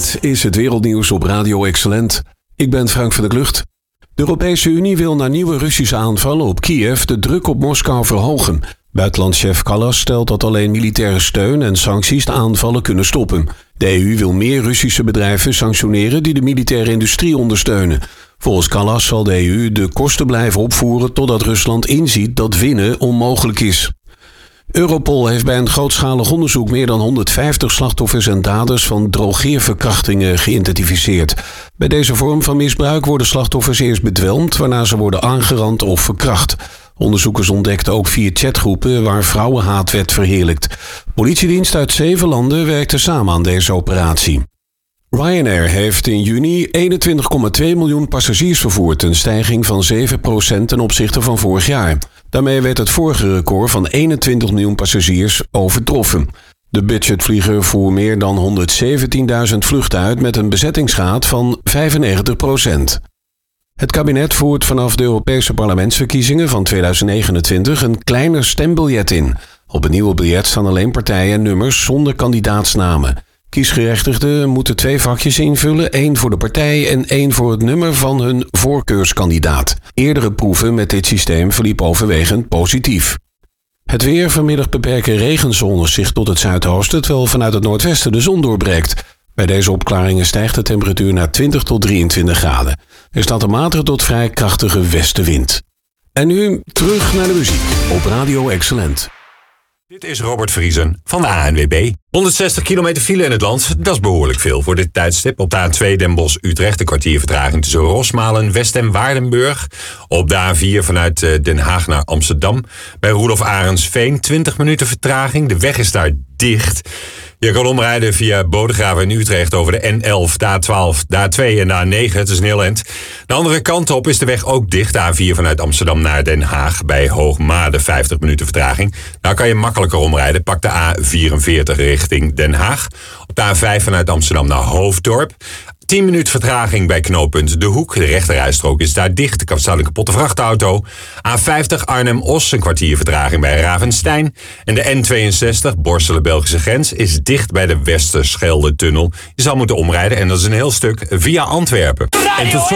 Dit is het wereldnieuws op Radio Excellent. Ik ben Frank van der Klucht. De Europese Unie wil na nieuwe Russische aanvallen op Kiev de druk op Moskou verhogen. Buitenlandschef Kallas stelt dat alleen militaire steun en sancties de aanvallen kunnen stoppen. De EU wil meer Russische bedrijven sanctioneren die de militaire industrie ondersteunen. Volgens Kallas zal de EU de kosten blijven opvoeren totdat Rusland inziet dat winnen onmogelijk is. Europol heeft bij een grootschalig onderzoek meer dan 150 slachtoffers en daders van drogeerverkrachtingen geïdentificeerd. Bij deze vorm van misbruik worden slachtoffers eerst bedwelmd, waarna ze worden aangerand of verkracht. Onderzoekers ontdekten ook 4 chatgroepen waar vrouwenhaat werd verheerlijkt. Politiediensten uit 7 landen werkten samen aan deze operatie. Ryanair heeft in juni 21,2 miljoen passagiers vervoerd, een stijging van 7% ten opzichte van vorig jaar. Daarmee werd het vorige record van 21 miljoen passagiers overtroffen. De budgetvlieger voer meer dan 117.000 vluchten uit met een bezettingsgraad van 95%. Het kabinet voert vanaf de Europese parlementsverkiezingen van 2029 een kleiner stembiljet in. Op het nieuwe biljet staan alleen partijen en nummers zonder kandidaatsnamen. Kiesgerechtigden moeten 2 vakjes invullen, 1 voor de partij en 1 voor het nummer van hun voorkeurskandidaat. Eerdere proeven met dit systeem verliepen overwegend positief. Het weer: vanmiddag beperken regenzones zich tot het zuidoosten, terwijl vanuit het noordwesten de zon doorbreekt. Bij deze opklaringen stijgt de temperatuur naar 20 tot 23 graden. Er staat een matige tot vrij krachtige westenwind. En nu terug naar de muziek op Radio Excellent. Dit is Robert Vriesen van de ANWB. 160 kilometer file in het land, dat is behoorlijk veel voor dit tijdstip. Op de A2 Den Bosch-Utrecht een kwartier vertraging tussen Rosmalen, West en Waardenburg. Op de A4 vanuit Den Haag naar Amsterdam. Bij Roelof Arendsveen 20 minuten vertraging, de weg is daar dicht. Je kan omrijden via Bodegraven in Utrecht over de N11, de A12, de A2 en de A9. Het is een heel eind. De andere kant op is de weg ook dicht. De A4 vanuit Amsterdam naar Den Haag. Bij Hoogmade 50 minuten vertraging. Nou kan je makkelijker omrijden. Pak de A44 richting Den Haag. Op de A5 vanuit Amsterdam naar Hoofddorp. 10 minuten vertraging bij knooppunt De Hoek. De rechterrijstrook is daar dicht. Er staat een kapotte vrachtauto. A50 Arnhem-Os, een kwartier vertraging bij Ravenstein. En de N62 Borselen-Belgische grens is dicht bij de Westerschelde-tunnel. Je zal moeten omrijden en dat is een heel stuk via Antwerpen. En tot